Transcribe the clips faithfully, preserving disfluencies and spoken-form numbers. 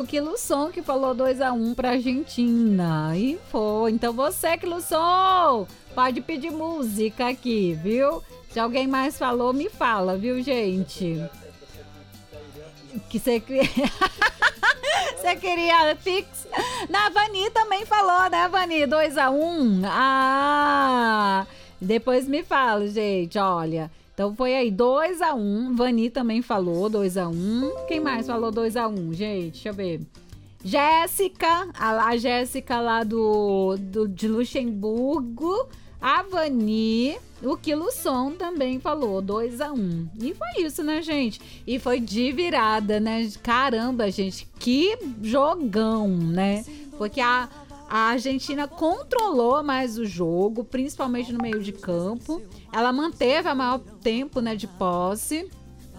Quilusson que falou dois a um pra Argentina. E foi. Então você, Quilusson, pode pedir música aqui, viu? Se alguém mais falou, me fala, viu, gente? Que você Você queria fix? Na Vani também falou, né, Vani? dois a um. Ah! Depois me fala, gente, olha. Então foi aí, dois a um. Vani também falou, dois a um. Quem mais falou dois a um, gente? Deixa eu ver. Jéssica, a, a Jéssica lá do, do, de Luxemburgo. A Vani, o Quilusson também falou, dois a um. E foi isso, né, gente? E foi de virada, né? Caramba, gente, que jogão, né? Porque a, a Argentina controlou mais o jogo, principalmente no meio de campo. Ela manteve a maior tempo, né, de posse.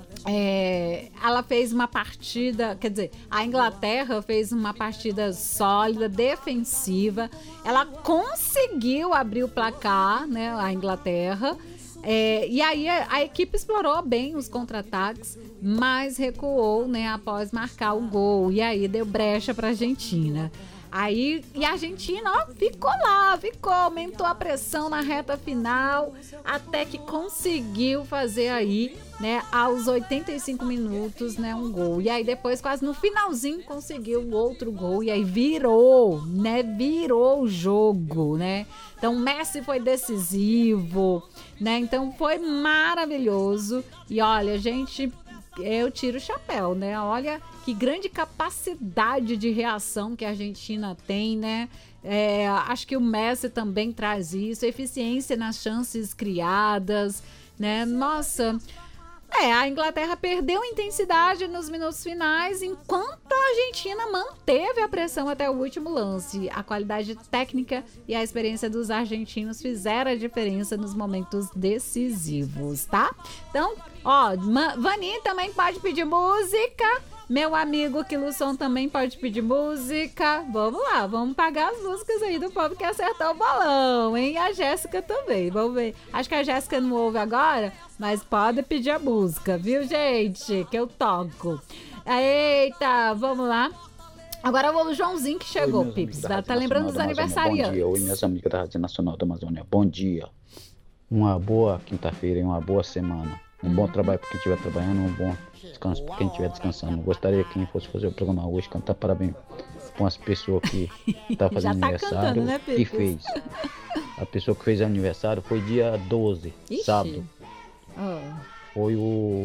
É, ela fez uma partida, quer dizer, a Inglaterra fez uma partida sólida, defensiva. Ela conseguiu abrir o placar, né, a Inglaterra. É, e aí a, a equipe explorou bem os contra-ataques, mas recuou, né, após marcar o gol. E aí deu brecha para a Argentina. Aí, e a Argentina, ó, ficou lá, ficou, aumentou a pressão na reta final, até que conseguiu fazer aí, né, aos oitenta e cinco minutos, né, um gol. E aí depois, quase no finalzinho, conseguiu outro gol, e aí virou, né, virou o jogo, né. Então, Messi foi decisivo, né, então foi maravilhoso. E olha, gente, eu tiro o chapéu, né, olha que grande capacidade de reação que a Argentina tem, né? É, acho que o Messi também traz isso, eficiência nas chances criadas, né? Nossa, é, a Inglaterra perdeu intensidade nos minutos finais, enquanto a Argentina manteve a pressão até o último lance. A qualidade técnica e a experiência dos argentinos fizeram a diferença nos momentos decisivos, tá? Então, ó, Vani também pode pedir música. Meu amigo Quilusson também pode pedir música. Vamos lá, vamos pagar as músicas aí do povo que acertou o bolão, hein? E a Jéssica também, vamos ver. Acho que a Jéssica não ouve agora, mas pode pedir a música, viu, gente? Que eu toco. Eita, vamos lá. Agora o Joãozinho que chegou, Oi, Pips. Tá, tá lembrando dos aniversariantes. Bom dia, oi, minhas amigas da Rádio Nacional da Amazônia. Bom dia. Uma boa quinta-feira e uma boa semana. Um bom trabalho para quem estiver trabalhando, um bom descanso para quem estiver descansando. Eu gostaria que quem fosse fazer o programa hoje cantar parabéns com as pessoas que estão tá fazendo tá aniversário, cantando, né, que fez. A pessoa que fez aniversário foi dia doze, Ixi. sábado. Oh. Foi o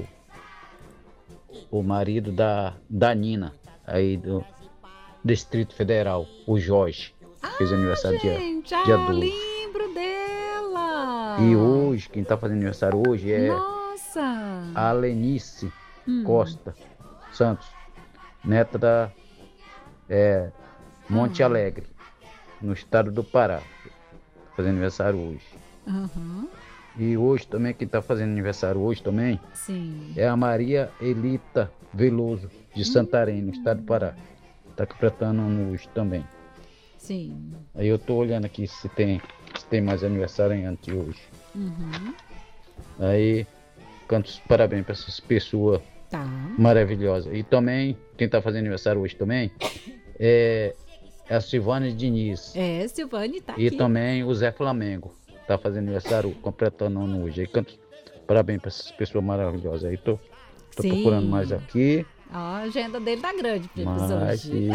o marido da, da Nina, aí do Distrito Federal, o Jorge. Ah, fez aniversário gente, dia, dia doze. Lembro dela. E hoje, quem tá fazendo aniversário hoje é Nossa. a Lenice hum. Costa Santos, neta da é, Monte ah. Alegre, no estado do Pará. Fazendo aniversário hoje. Uhum. E hoje também, quem tá fazendo aniversário hoje também Sim. é a Maria Elita Veloso, de Santarém, no estado do Pará. Tá completando hoje também. Sim. Aí eu tô olhando aqui se tem, se tem mais aniversariante hoje. Uhum. Aí canto os parabéns para essas pessoas tá. maravilhosas. E também, quem tá fazendo aniversário hoje também é, é a Silvane Diniz. É, Silvane tá e aqui. E também o Zé Flamengo. Tá fazendo aniversário, completando ano hoje. Aí canto parabéns para essas pessoas maravilhosas. Aí tô, tô procurando mais aqui. Ó, a agenda dele tá grande, mas hoje.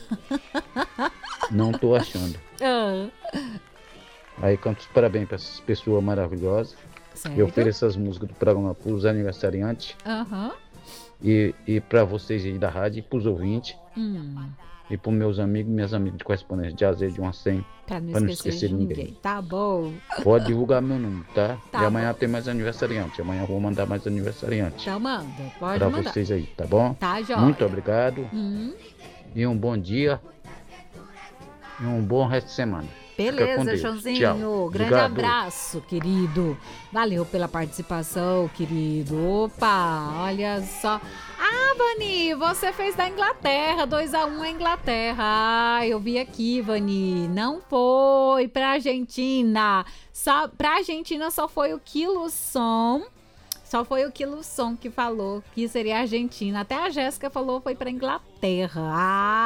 Não tô achando. Ah. Aí canto os parabéns para essas pessoas maravilhosas. Certo. Eu ofereço as músicas do programa para os aniversariantes. Uhum. E, e para vocês aí da rádio, e para os ouvintes. Hum. E para meus amigos e minhas amigas de correspondência de Azeite de uma cem. Para não, não esquecer, esquecer de ninguém. ninguém. Tá bom. Pode divulgar meu número, tá? tá e amanhã bom. tem mais aniversariante. Amanhã eu vou mandar mais aniversariante. Então manda, pode pra mandar. Para vocês aí, tá bom? Tá, Jó. Muito obrigado. Hum. E um bom dia. E um bom resto de semana. Beleza, Joãozinho. Tchau. Grande Obrigado. abraço, querido. Valeu pela participação, querido. Opa, olha só. Ah, Vani, você fez da Inglaterra, dois a um a Inglaterra. Ah, eu vi aqui, Vani. Não foi pra Argentina. Só, pra Argentina só foi o Quilusson. Só foi o Quilusson que falou que seria a Argentina. Até a Jéssica falou foi pra Inglaterra. Ah.